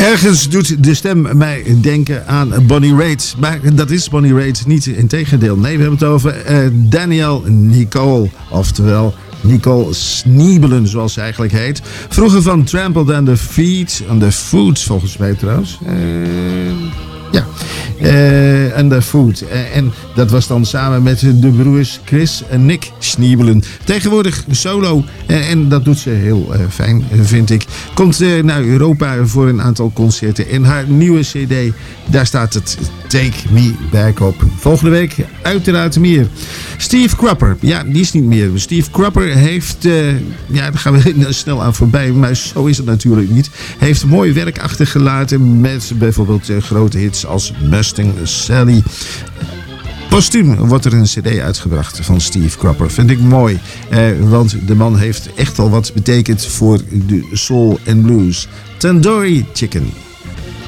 Ergens doet de stem mij denken aan Bonnie Raitt. Maar dat is Bonnie Raitt niet, integendeel. Nee, we hebben het over Danielle Nicole. Oftewel Nicole Sneebelen, zoals ze eigenlijk heet. Vroeger van Trampled Underfoot, volgens mij trouwens. Ja, Underfoot. En dat was dan samen met de broers Chris en Nick Sneebelen. Tegenwoordig solo. En dat doet ze heel fijn, vind ik. Komt naar Europa voor een aantal concerten. En haar nieuwe cd, daar staat het Take Me Back op. Volgende week uiteraard meer. Steve Cropper. Ja, die is niet meer. Steve Cropper heeft... ja, daar gaan we snel aan voorbij. Maar zo is het natuurlijk niet. Heeft mooi werk achtergelaten met bijvoorbeeld grote hits als Mustang Sally. Postuum wordt er een cd uitgebracht van Steve Cropper. Vind ik mooi. Want de man heeft echt al wat betekend voor de soul en blues. Tandoori Chicken.